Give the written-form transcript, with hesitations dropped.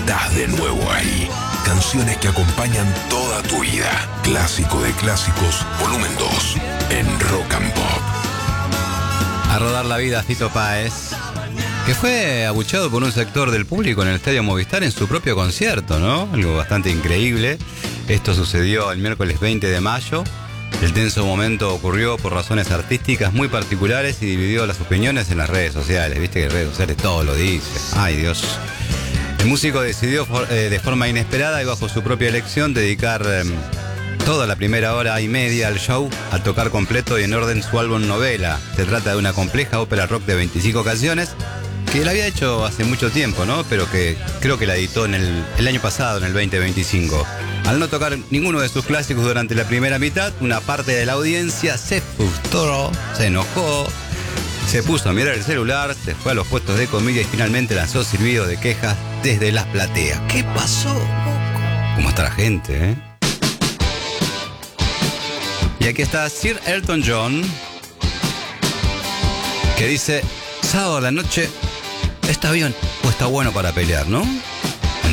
estás de nuevo ahí. Canciones que acompañan toda tu vida. Clásico de clásicos, volumen 2, en Rock and Pop. A rodar la vida, Fito Páez, que fue abucheado por un sector del público en el Estadio Movistar en su propio concierto, ¿no? Algo bastante increíble. Esto sucedió el miércoles 20 de mayo. El tenso momento ocurrió por razones artísticas muy particulares y dividió las opiniones en las redes sociales. Viste que en redes sociales todo lo dice. Ay, Dios. El músico decidió de forma inesperada y bajo su propia elección dedicar toda la primera hora y media al show a tocar completo y en orden su álbum Novela. Se trata de una compleja ópera rock de 25 canciones que la había hecho hace mucho tiempo, ¿no? Pero que creo que la editó en el año pasado, en el 2025. Al no tocar ninguno de sus clásicos durante la primera mitad, una parte de la audiencia se frustró, se enojó, se puso a mirar el celular, se fue a los puestos de comida y finalmente lanzó silbidos de quejas desde las plateas. ¿Qué pasó, loco? ¿Cómo está la gente, eh? Y aquí está Sir Elton John, que dice: sábado a la noche, ¿está bien o está bueno para pelear, no?